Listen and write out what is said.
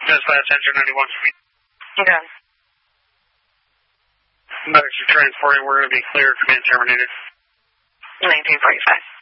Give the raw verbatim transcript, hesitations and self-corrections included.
Dispatch, Engine ninety-one. Okay. Medics are transporting. We're going to be clear. Command terminated. nineteen forty-five.